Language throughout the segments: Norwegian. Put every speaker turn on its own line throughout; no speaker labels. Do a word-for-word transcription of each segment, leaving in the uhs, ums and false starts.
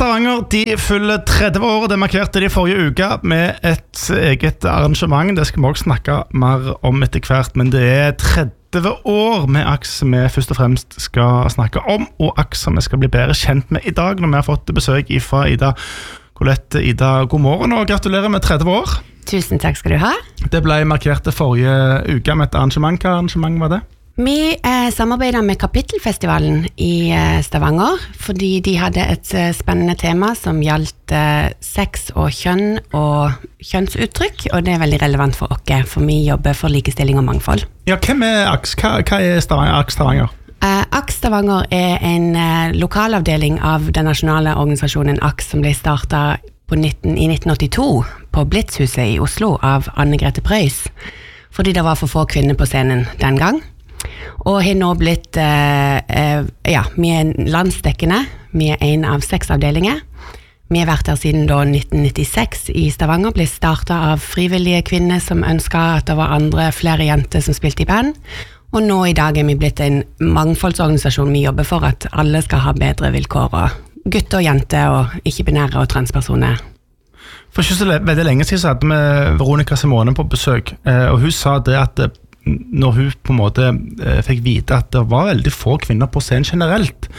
Stavanger, de fyller tretti år, det markerte de forrige uke med et eget arrangement. Det skal vi også snakke mer om etter hvert, men det er tretti år med AKS vi først og fremst skal snakke om, og AKS som vi skal bli bedre kjent med i dag, når vi har fått besøk fra Ida Colette. Ida, god morgen og gratulerer med tretti år.
Tusen takk skal du ha.
Det ble markert forrige uke med et arrangement. Hva arrangement var det?
Vi eh, samarbeidet med Kapittelfestivalen i eh, Stavanger, fordi de hadde et eh, spennende tema som gjaldt eh, sex og kjønn og kjønnsuttrykk, og det er veldig relevant for oss, for vi jobber for likestilling og mangfold.
Ja, hvem er AKS? Hva, hva er Stavanger, AKS Stavanger?
Uh, AKS Stavanger er en uh, lokalavdeling av den nasjonale organisasjonen AKS som ble startet på nitten, i nitten åttito på Blitzhuset i Oslo av Anne-Grete Preus, fordi det var for få kvinner på scenen den gang. Og har nå blitt, uh, uh, ja, vi er landsdekkende, vi er en av seks avdelinger. Vi har vært her siden da nitten nittiseks i Stavanger, ble startet av frivillige kvinner som ønsket at det var andre, flere jenter som spilte i band. Og nå i dag er vi blitt en mangfoldsorganisasjon. Vi jobber for at alle skal ha bedre vilkår, og gutter og jenter, og ikke-binære og transpersoner.
For ikke så veldig lenge siden så hadde vi Veronica Simone på besøk, og hun sa det at når hun på en måte fikk vite at det var veldig få kvinner på scenen generelt,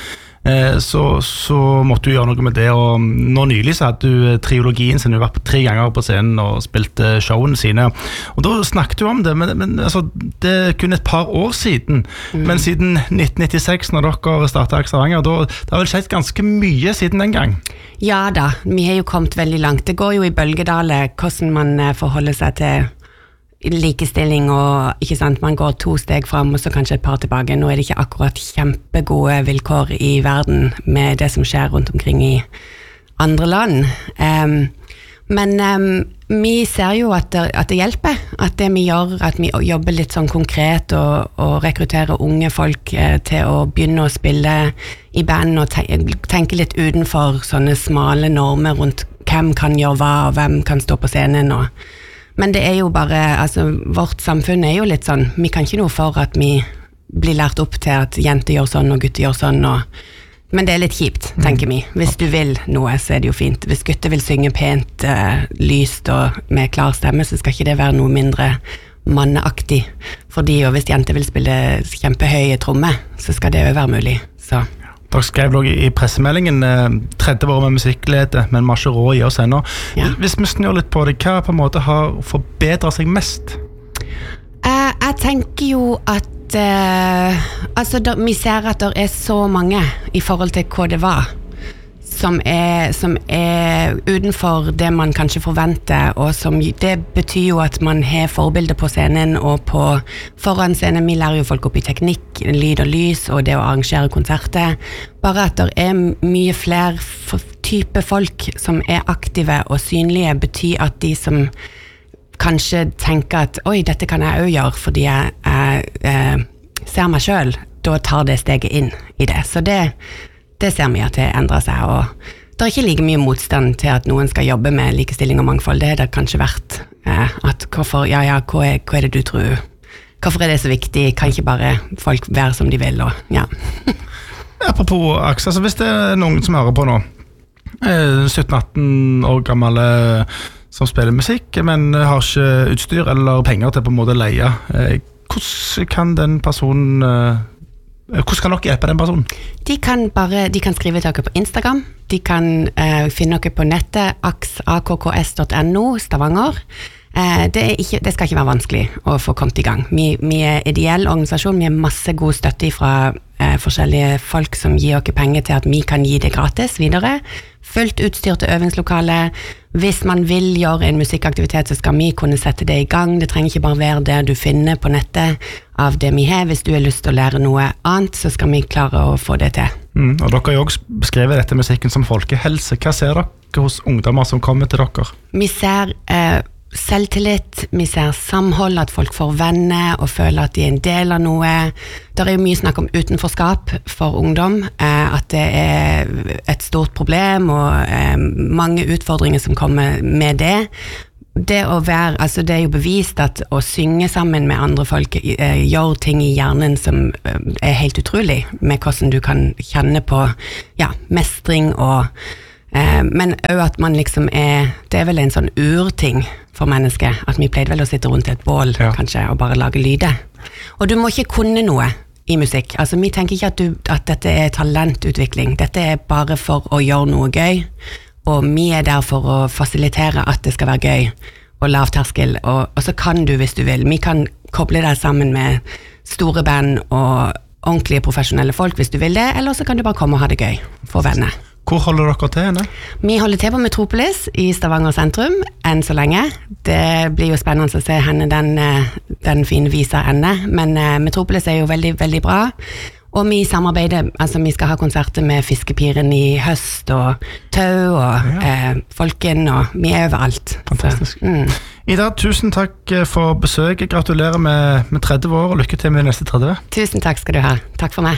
så, så måtte hun gjøre noe med det, og nå nylig så hadde hun triologien sin, hun var på tre ganger på scenen og spilte showene sine, og da snakket hun om det, men, men altså, det er kun et par år siden, mm. men siden nitten nittiseks når dere startet AKS Stavanger, da, det har vel skjedd ganske mye siden den gang?
Ja da, vi har jo kommet veldig langt. Det går jo i bølgedaler hvordan man forholder seg til likestilling, og ikke sant, man går to steg frem og så kanskje et par tilbake. Nå er det ikke akkurat kjempegode vilkår i verden med det som skjer rundt omkring i andre land. Um, men um, vi ser jo at det, at det hjelper, at det vi gjør, at vi jobber litt sånn konkret og, og rekrutterer unge folk eh, til å begynne å spille i band og te- tenke litt utenfor sånne smale normer rundt hvem kan gjøre hva og hvem kan stå på scenen og men det er jo bare, altså vårt samfunn er jo litt sånn, vi kan ikke noe for at vi blir lært opp til at jenter gjør sånn og gutter gjør sånn, og, men det er litt kjipt, tenker vi. Hvis du vil noe, så er det jo fint. Hvis gutter vil synge pent, uh, lyst og med klar stemme, så skal ikke det være noe mindre manneaktig. Fordi, og hvis jenter vil spille kjempehøye trommer, så skal det jo være mulig, så...
Dere skrev også i pressemeldingen tretti år med musikklede, men vi har ikke råd å gi oss ennå. Ja. Hvis vi snur litt på det, hva på en måte har forbedret seg mest?
Uh, jeg tenker jo at uh, altså, da, vi ser at det er så mange i forhold til hva det var som er, som er utenfor det man kanskje forventer, og som, det betyr jo at man har forbilder på scenen og på foran scenen. Vi lærer jo folk opp i teknikk, lyd og lys og det å arrangere konserter. Bare at det er mye flere type folk som er aktive og synlige, betyr at de som kanskje tenker at oi, dette kan jeg også gjøre fordi jeg, jeg, jeg ser meg selv, da tar det steget inn i det. Så det Det ser vi at det endrer seg, og det er ikke like mye motstand til at noen skal jobbe med likestilling og mangfold. Det har det kanskje vært eh, at hvorfor, ja, ja, hva er, hva er det du tror? Hvorfor er det så viktig? Kan ikke bare folk være som de vil? Og, ja.
Apropos AKS, altså hvis det er noen som hører på nå, sytten atten år gammel som spiller musikk, men har ikke utstyr eller penger til på en måte leie, hvordan kan den personen... Hvordan kan dere hjelpe den personen?
De kan bare, de kan skrive til dere på Instagram, de kan uh, finne dere på nettet a k k s dot n o Stavanger. Uh, det, er ikke, det skal ikke være vanskelig å få kommet i gang. Vi, vi er ideell organisasjon, vi har masse god støtte fra uh, forskjellige folk som gir dere penger til at vi kan gi det gratis videre. Fullt utstyr til øvingslokale. Hvis man vil gjøre en musikkaktivitet, så skal vi kunne sette det i gang. Det trenger ikke bare være det du finner på nettet av det vi har. Hvis du har lyst til å lære noe annet, så skal vi klare å få det til.
Mm, og dere har jo også beskrevet dette musikken som folkehelse. Hva ser dere hos ungdommer som kommer til dere?
Vi ser eh, selvtillit, vi ser samhold, at folk får venner og føler at de er en del av noe. Det er jo mye snakk om utenforskap for ungdom, eh, at det er et stort problem og eh, mange utfordringer som kommer med det. Det å være, altså det er jo bevist at å synge sammen med andre folk eh, gjør ting i hjernen som eh, er helt utrolig, med hvordan du kan kjenne på ja, mestring og Eh, men også at man liksom er, det er vel en sånn urting for mennesket, at vi pleide vel å sitte rundt et bål, ja. Kanskje, og bare lage lyder. Og du må ikke kunne noe i musikk. Altså, vi tenker ikke at, du, at dette er talentutvikling. Dette er bare for å gjøre noe gøy, og vi er der for å fasilitere at det skal være gøy, og lav terskel, og, og så kan du hvis du vil. Vi kan koble deg sammen med store band og ordentlige profesjonelle folk hvis du vil det, eller så kan du bare komme og ha det gøy for venner.
Hvor holder dere til henne?
Vi holder til på Metropolis i Stavanger sentrum, enn så lenge. Det blir jo spennende å se henne den, den fine visa ende, men Metropolis er jo veldig, veldig bra. Og vi samarbeider, altså vi skal ha konserter med Fiskepiren i høst, og Tau, og ja. eh, Folken, og vi er overalt.
Fantastisk. Så, mm. Ida, tusen takk for besøket. Gratulerer med, med tretti år, og lykke til med de neste tretti.
Tusen takk skal du ha. Takk for meg.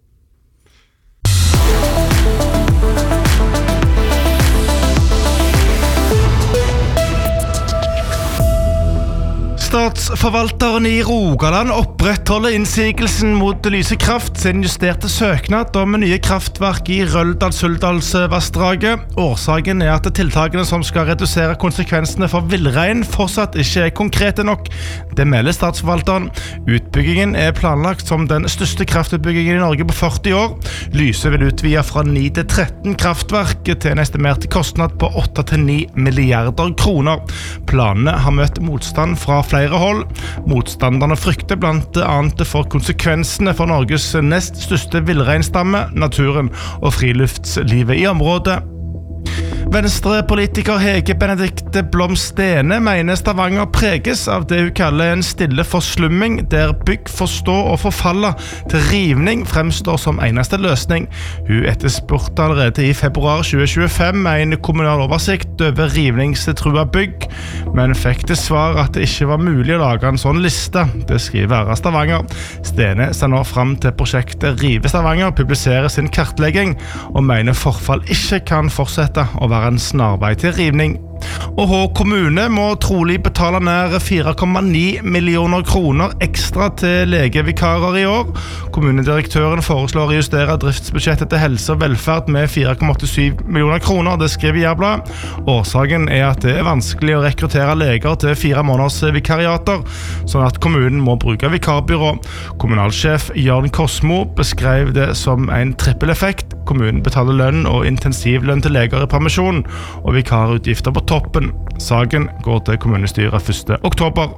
Statsforvalteren i Rogaland opprettholder innsigelsen mot Lyse Kraft sin justerte søknad om nye kraftverk i Røldal-Suldalsvassdraget. Årsaken er at tiltakene som skal redusere konsekvensene for villrein fortsatt ikke er konkrete nok. Det melder statsforvalteren. Utbyggingen er planlagt som den største kraftutbyggingen i Norge på førti år. Lyse vil utvide fra ni til tretten kraftverk til en estimert kostnad på åtte til ni milliarder kroner. Planene har møtt motstand fra flere hold. Motstanderne frykter blant annet for konsekvensene for Norges nest største villreinstamme, naturen og friluftslivet i området. Venstre-politiker Hege Benedikte Blom Stene mener Stavanger preges av det hun kaller en stille forslumming, der bygg får stå og forfalle til rivning fremstår som eneste løsning. Hun etterspurte allerede i februar tjue tjuefem en kommunal oversikt over rivningstrua bygg, men fikk til svar at det ikke var mulig å lage en sånn liste. Det skriver Æra Stavanger. Stene ser nå frem til prosjektet Rive Stavanger publiserer sin kartlegging, og mener forfall ikke kan fortsette å være en snarvei til rivning. Og Hå kommune må trolig betale nær fire komma ni millioner kroner ekstra til legevikarer i år. Kommunedirektøren foreslår å justere driftsbudsjettet til helse og velferd med fire komma åttisyv millioner kroner, det skriver Jærbladet. Årsaken er at det er vanskelig å rekruttere leger til fire måneders vikariater, sånn at kommunen må bruke vikarbyrå. Kommunalsjef Jørn Kosmo beskrev det som en trippeleffekt. Kommunen betaler lønn og intensivlønn til leger i permisjon, og vikarutgifter på toppen. Saken går til kommunestyret første oktober.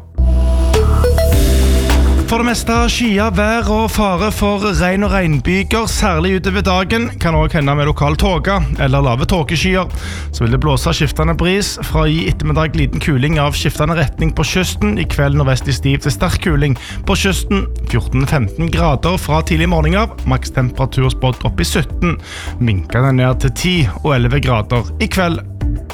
For det meste skyer vær og fare for regn og regnbyger, særlig utover dagen. Kan også hende med lokal tåke eller lave tåkeskyer. Så vil det blåse skiftende bris fra i ettermiddag liten kuling av skiftende retning på kysten. I kveld nordvest i stiv til sterk kuling på kysten. fjorten til femten grader fra tidlig morgen av. Maks temperatur spådd opp i sytten. Minkene ned til ti og elleve grader i kveld.